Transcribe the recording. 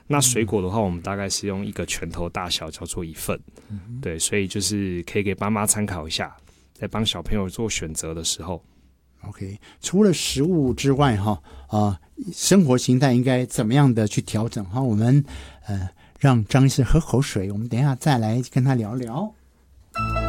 那水果的话，我们大概是用一个拳头大小叫做1份，对，所以就是可以给爸妈参考一下，在帮小朋友做选择的时候。 OK， 除了食物之外生活形态应该怎么样的去调整我们让张医师喝口水，我们等一下再来跟他聊聊。